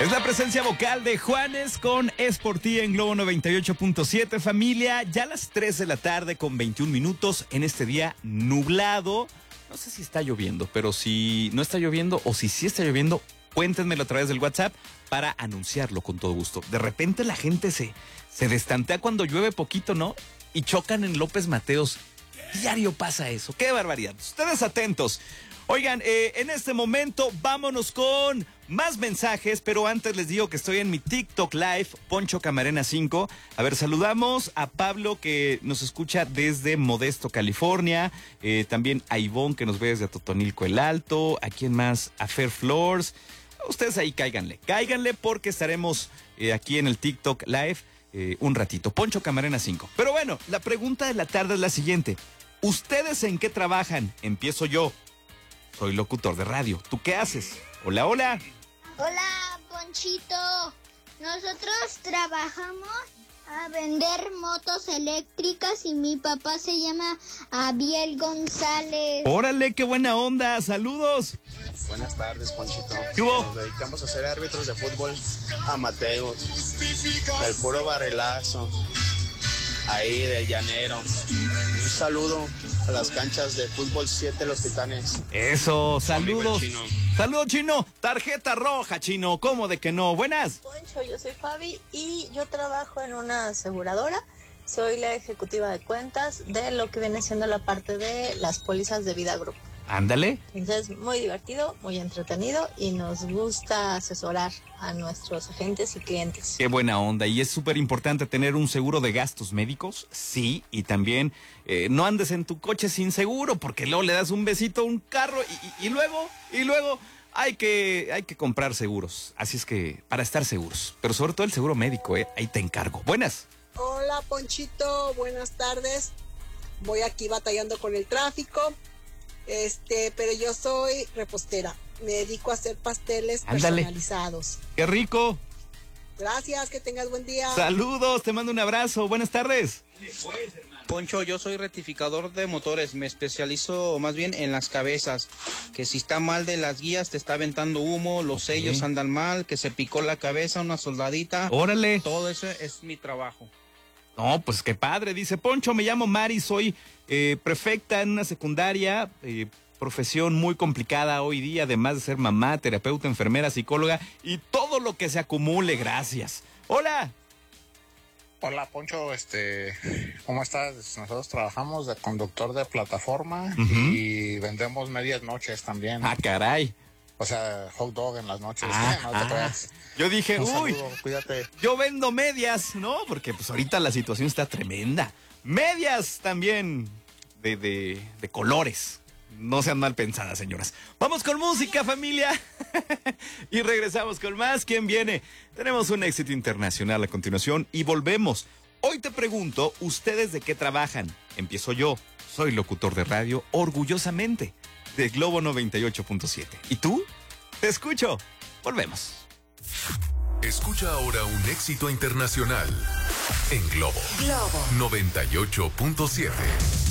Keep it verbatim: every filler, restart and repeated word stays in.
Es la presencia vocal de Juanes con Es por ti en Globo noventa y ocho punto siete. Familia, ya a las tres de la tarde con veintiún minutos en este día nublado. No sé si está lloviendo, pero si no está lloviendo o si sí está lloviendo, cuéntenmelo a través del WhatsApp para anunciarlo con todo gusto. De repente la gente se, se destantea cuando llueve poquito, ¿no? Y chocan en López Mateos. Diario pasa eso. ¡Qué barbaridad! Ustedes atentos. Oigan, eh, en este momento vámonos con más mensajes, pero antes les digo que estoy en mi TikTok Live, Poncho Camarena cinco. A ver, saludamos a Pablo que nos escucha desde Modesto, California. Eh, también a Ivonne que nos ve desde Totonilco el Alto. ¿A quién más? A Fair Floors. Ustedes ahí cáiganle, cáiganle porque estaremos eh, aquí en el TikTok Live eh, un ratito. Poncho Camarena cinco. Pero bueno, la pregunta de la tarde es la siguiente. ¿Ustedes en qué trabajan? Empiezo yo. Soy locutor de radio. ¿Tú qué haces? Hola, hola. Hola, Ponchito. Nosotros trabajamos a vender motos eléctricas y mi papá se llama Abiel González. Órale, qué buena onda. Saludos. Buenas tardes, Ponchito. ¿Qué hubo? Nos dedicamos a ser árbitros de fútbol amateurs. El puro barrelazo. Ahí del llanero. Un saludo a las canchas de fútbol siete Los Titanes. Eso, saludos. Chino. Saludos, Chino. Tarjeta roja, Chino. ¿Cómo de que no? Buenas. Poncho, yo soy Fabi y yo trabajo en una aseguradora. Soy la ejecutiva de cuentas de lo que viene siendo la parte de las pólizas de vida grupo. Ándale. Entonces, muy divertido, muy entretenido y nos gusta asesorar a nuestros agentes y clientes. Qué buena onda. Y es súper importante tener un seguro de gastos médicos, sí, y también eh, no andes en tu coche sin seguro, porque luego le das un besito a un carro y, y, y luego, y luego hay que, hay que comprar seguros. Así es que, para estar seguros, pero sobre todo el seguro médico, eh, ahí te encargo. Buenas. Hola, Ponchito, buenas tardes. Voy aquí batallando con el tráfico. Este, pero yo soy repostera. Me dedico a hacer pasteles Ándale. Personalizados. Qué rico. Gracias, que tengas buen día. Saludos, te mando un abrazo. Buenas tardes. Poncho, yo soy rectificador de motores, me especializo más bien en las cabezas, que si está mal de las guías te está aventando humo, los Okay. sellos andan mal, que se picó la cabeza, una soldadita. Órale. Todo eso es mi trabajo. No, pues qué padre. Dice Poncho, me llamo Mari, soy eh, prefecta en una secundaria, eh, profesión muy complicada hoy día, además de ser mamá, terapeuta, enfermera, psicóloga y todo lo que se acumule. Gracias. Hola. Hola, Poncho, este, ¿cómo estás? Nosotros trabajamos de conductor de plataforma Uh-huh. y vendemos medias noches también. Ah, caray. O sea, hot dog en las noches. Ah, no te ah. creas. Yo dije, Un uy, saludo, cuídate. yo vendo medias, ¿no? Porque pues ahorita la situación está tremenda. Medias también de, de, de colores. No sean mal pensadas, señoras. Vamos con música, familia. Y regresamos con más. ¿Quién viene? Tenemos un éxito internacional a continuación y volvemos. Hoy te pregunto, ¿ustedes de qué trabajan? Empiezo yo. Soy locutor de radio, orgullosamente, de Globo noventa y ocho punto siete. ¿Y tú? Te escucho. Volvemos. Escucha ahora un éxito internacional en Globo, Globo noventa y ocho punto siete.